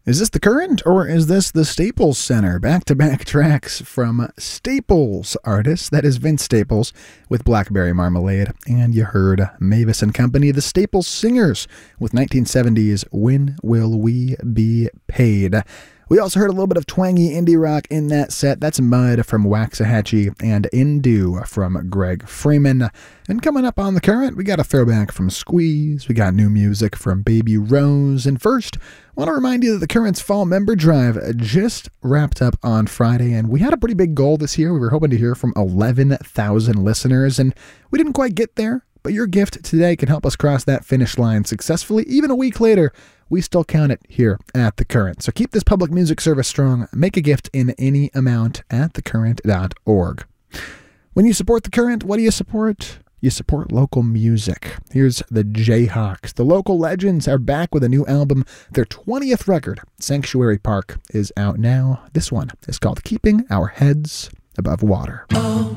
Is this The Current or is this the Staples Center? Back-to-back tracks from Staples artists. That is Vince Staples with Blackberry Marmalade. And you heard Mavis and Company, the Staples Singers with 1970's When Will We Be Paid? We also heard a little bit of twangy indie rock in that set. That's Mud from Waxahachie and Indu from Greg Freeman. And coming up on The Current, we got a throwback from Squeeze. We got new music from Baby Rose. And first, I want to remind you that The Current's Fall Member Drive just wrapped up on Friday, and we had a pretty big goal this year. We were hoping to hear from 11,000 listeners, and we didn't quite get there. But your gift today can help us cross that finish line successfully. Even a week later, we still count it here at The Current. So keep this public music service strong. Make a gift in any amount at thecurrent.org. When you support The Current, what do you support? You support local music. Here's the Jayhawks. The local legends are back with a new album. Their 20th record, Sanctuary Park, is out now. This one is called Keeping Our Heads Above Water.